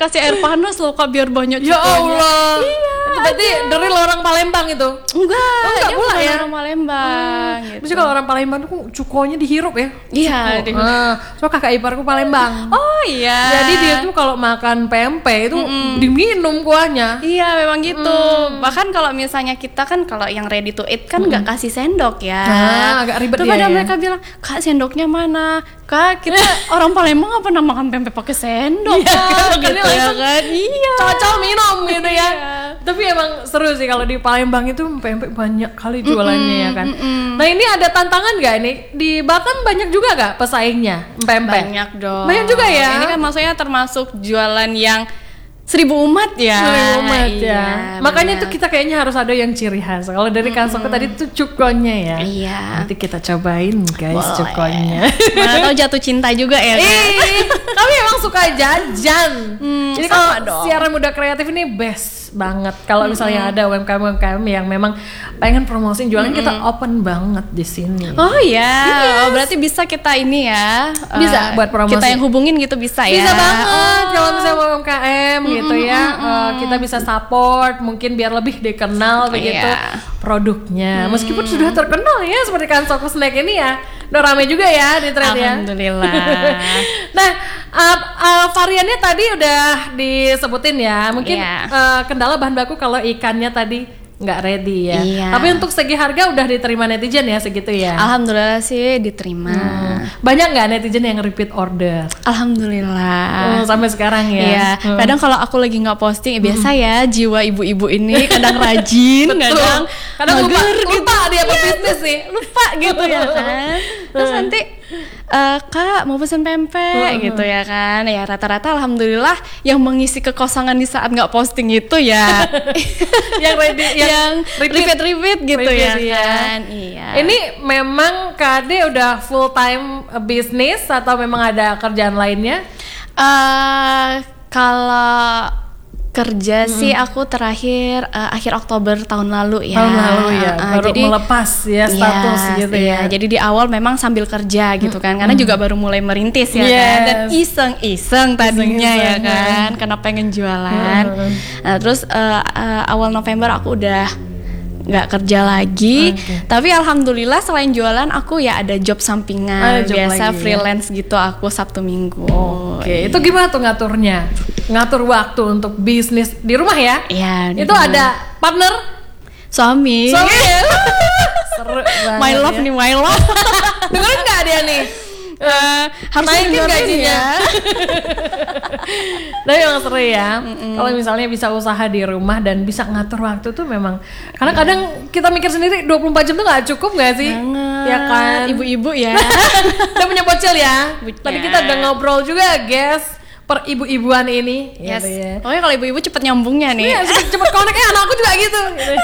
dikasih air panas loh Kak biar banyak Ya cukonya. Allah. Iya. Berarti dari orang Palembang itu? Enggak, enggak dia pula bukan ya? orang Palembang gitu. Maksudnya kalau orang Palembang tuh cukonya dihirup ya? Iya, So kakak iparku Palembang. Oh iya. Jadi dia tuh kalau makan pempek itu diminum kuahnya. Iya memang gitu. Bahkan kalau misalnya kita kan kalau yang ready to eat kan nggak kasih sendok ya. Agak ribet Tuh ya. pada mereka bilang, "Kak, sendoknya mana?" "Kak, kita orang Palembang nggak pernah makan pempek pakai sendok." Iya, Kak, kan gitu ya langsung kan. Iya. Cocok minum gitu ya. Iya. Tapi emang seru sih kalau di Palembang itu pempek banyak kali jualannya ya kan. Nah ini ada tantangan nggak nih? Di Batam banyak juga nggak pesaingnya pempek? Banyak dong. Banyak juga ya. Ini kan maksudnya termasuk jualan yang 1000 umat ya. 1000 umat ya. Iya, Makanya benar. tuh kita kayaknya harus ada yang ciri khas. Kalau dari Kasoko tadi tuh cukonya ya. Iya. Nanti kita cobain guys Boleh. cukonya. Mana tahu jatuh cinta juga ya kan. Kami emang suka jajan. Jadi sama kalau dong. siaran muda kreatif ini best banget. Kalau misalnya ada UMKM yang memang pengen promosiin jualan, kita open banget di sini. Oh iya, oh, berarti bisa kita ini ya. Bisa buat promosi. Kita yang hubungin gitu bisa ya. Bisa banget kalau misalnya mau UMKM gitu ya, kita bisa support mungkin biar lebih dikenal begitu Iya. produknya. Meskipun sudah terkenal ya seperti Kasoko Snack ini ya, udah rame juga ya di trend ya. Alhamdulillah. Nah, variannya tadi udah disebutin ya. Mungkin Iya. kendala bahan baku kalau ikannya tadi nggak ready ya. Iya. Tapi untuk segi harga udah diterima netizen ya segitu ya. Alhamdulillah sih diterima. Banyak nggak netizen yang repeat order? Alhamdulillah. Sampai sekarang ya. Iya, kadang kalau aku lagi nggak posting, biasa ya jiwa ibu-ibu ini kadang rajin, Kadang lupa dia pebisnis sih. lupa gitu ya kan. Terus nanti Kak mau pesen pempek gitu ya kan. Ya rata-rata alhamdulillah yang mengisi kekosongan di saat nggak posting itu ya Yang ready, yang repeat gitu ya Repeat, kan. Iya. Ini memang KD udah full time bisnis atau memang ada kerjaan lainnya? Kalau kerja sih aku terakhir akhir Oktober tahun lalu ya. Tahun lalu ya, baru jadi melepas ya status gitu ya. Jadi di awal memang sambil kerja gitu kan, karena juga baru mulai merintis ya kan, dan iseng-iseng tadinya ya kan, karena pengen jualan. Nah, terus awal November aku udah nggak kerja lagi, tapi alhamdulillah selain jualan aku ya ada job sampingan, Ada job biasa lagi, freelance gitu aku Sabtu Minggu. Oke, itu gimana tuh ngaturnya? Ngatur waktu untuk bisnis di rumah ya? Iya. Itu ada partner? Suami. Seru banget My love ya. nih, my love. Dengerin nggak dia nih? Harus Naikin dengerin gajinya. ya. Tapi emang seru ya. Kalau misalnya bisa usaha di rumah dan bisa ngatur waktu tuh memang. Karena kadang kita mikir sendiri 24 jam tuh nggak cukup nggak sih? Banget. Ya kan. Ibu-ibu ya. Udah punya bocil ya. Punya. Tadi kita udah ngobrol juga guys. Per ibu-ibuan ini. Yes. Gitu ya. Pokoknya kalau ibu-ibu cepet nyambungnya nih. Iya, cepet connect anakku juga gitu.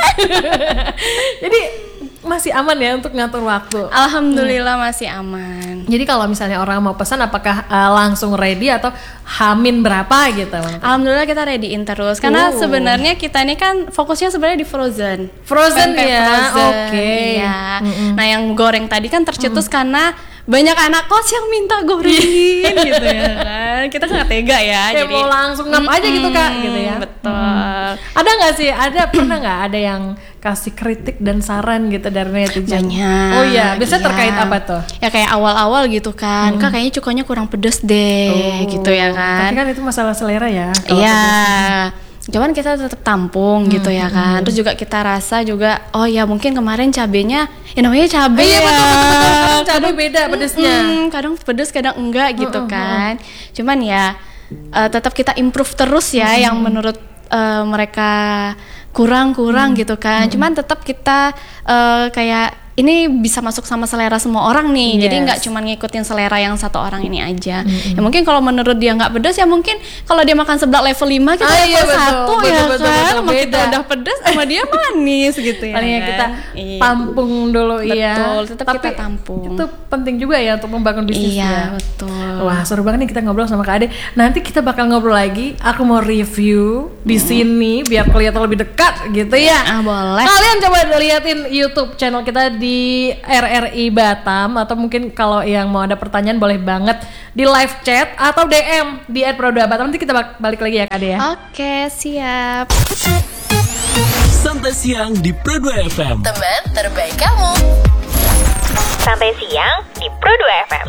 Jadi masih aman ya untuk ngatur waktu. Alhamdulillah masih aman. Jadi kalau misalnya orang mau pesan apakah langsung ready atau hamin berapa gitu? Alhamdulillah kita readyin terus karena sebenarnya kita ini kan fokusnya sebenarnya di frozen. Frozen Pempek ya. frozen. Oke. Iya. Nah, yang goreng tadi kan tercetus karena banyak anak kos yang minta gorengin gitu ya kan. Kita nggak tega ya. Kayak Jadi mau langsung ngap aja gitu Kak gitu ya. Betul. Ada nggak sih? Pernah nggak ada yang kasih kritik dan saran gitu dari netizen? Banyak. Oh iya, biasanya iya. terkait apa tuh? Ya kayak awal-awal gitu kan. Kak kayaknya cukonya kurang pedes deh gitu ya kan. Tapi kan itu masalah selera ya. kalau Iya. Cuman kita tetap tampung gitu ya kan. Terus juga kita rasa juga oh ya mungkin kemarin cabenya ya namanya cabe Iya, ya. betul. Cabai beda pedesnya. Kadang pedes kadang enggak gitu kan. Cuman ya tetap kita improve terus ya yang menurut mereka kurang gitu kan. Cuman tetap kita kayak ini bisa masuk sama selera semua orang nih. Jadi nggak cuma ngikutin selera yang satu orang ini aja. Ya mungkin kalau menurut dia nggak pedas ya mungkin kalau dia makan seblak level 5 kita level 1 ya kan. Sama kita udah pedas sama dia manis gitu ya. Palingnya kan? kita tampung dulu. Betul, tetap Tapi kita tampung. Itu penting juga ya untuk membangun bisnis ya. Iya, betul. Wah, seru banget nih kita ngobrol sama Kak Ade. Nanti kita bakal ngobrol lagi. Aku mau review di sini biar kelihatan lebih dekat gitu ya. Boleh. Kalian coba liatin YouTube channel kita di di RRI Batam, atau mungkin kalau yang mau ada pertanyaan boleh banget di live chat atau DM di @pro2batam. Nanti kita balik lagi ya Kak Ade ya. Oke, siap. Santai siang di Pro 2 FM. Teman terbaik kamu. Santai siang di Pro 2 FM.